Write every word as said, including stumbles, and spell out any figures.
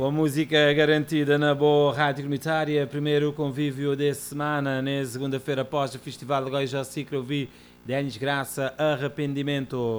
Boa música garantida na boa rádio comunitária. Primeiro convívio de semana, na segunda-feira após o Festival de Goiás Ciclo, vi Denis Graça, Arrependimento.